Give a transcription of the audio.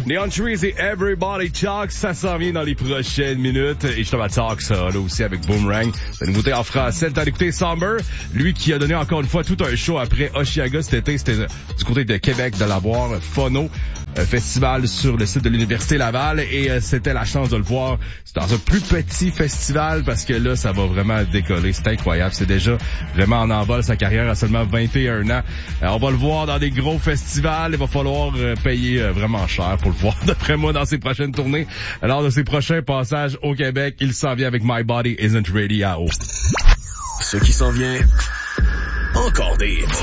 Neon Trees et Everybody Talks, ça s'en vient dans les prochaines minutes. Et justement, Talks, ça, là aussi avec Boomerang. La nouveauté en français, le temps d'écouter Somber. Lui qui a donné encore une fois tout un show après Oshiaga cet été, c'était du côté de Québec, de l'avoir, Phono. Festival sur le site de l'Université Laval et c'était la chance de le voir. C'est dans un plus petit festival parce que là, ça va vraiment décoller. C'est incroyable. C'est déjà vraiment en envol sa carrière à seulement 21 ans. On va le voir dans des gros festivals. Il va falloir payer vraiment cher pour le voir, d'après moi, dans ses prochaines tournées. Alors, de ses prochains passages au Québec, il s'en vient avec My Body Isn't Ready à haut. Ce qui s'en vient, encore des hits.